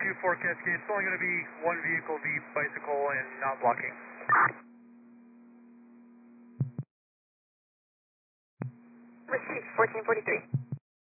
4 Cascade, it's only going to be one vehicle, the bicycle, and not blocking. Received, 1443.